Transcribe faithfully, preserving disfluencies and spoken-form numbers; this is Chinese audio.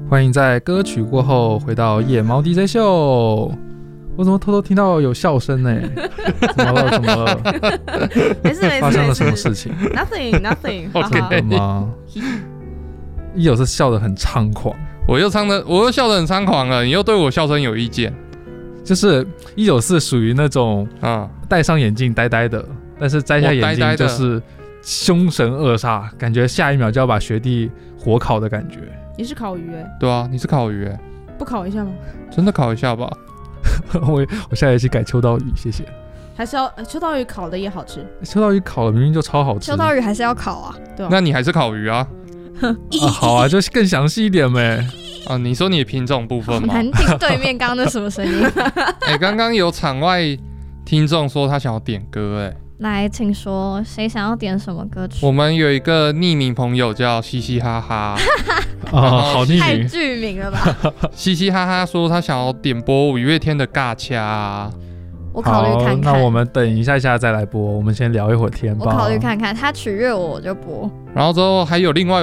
欢迎在歌曲过后回到夜猫 D J 秀。我怎么偷偷听到有笑声呢？怎么了？怎么了？ 没事没事， 发生了什么事情 ？Nothing nothing， 好好真的吗？一有是笑得很猖狂， 我又唱的，我又笑得很猖狂了，你又对我笑声有意见。 就是一九四属于那种啊，戴上眼镜呆呆的，但是摘下眼镜就是凶神恶煞，感觉下一秒就要把学弟火烤的感觉。 你是烤鱼哎、欸？ 对啊，你是烤鱼哎、欸， 不烤一下吗？ 真的烤一下吧。 我我下学期改秋刀鱼，谢谢。 还是要、呃、秋刀鱼烤的也好吃。 秋刀鱼烤了明明就超好吃。 秋刀鱼还是要烤啊， 对啊。 那你还是烤鱼啊？ 啊好啊，就更详细一点呗。 啊，你说你的品种部分吗？ 难听对面刚刚那什么声音？ 哎、欸，刚刚有场外听众说他想要点歌、欸，哎， 来，请说，谁想要点什么歌曲？ 我们有一个匿名朋友叫嘻嘻哈哈， 哦，好匿名， 太具名了吧？ 嘻嘻哈哈说他想要点播五月天的尬掐， 我考虑看看。 那我们等一下下再来播，我们先聊一会儿天吧。 我考虑看看，他取悦我我就播。 然后之后还有另外